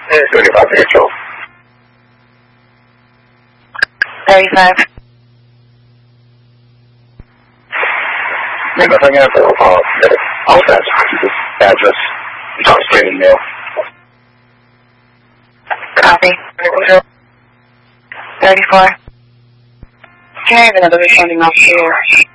35 Central. 35. Make a second for all that address. Talk straight email. Copy. 34. Can I have another responding officer here?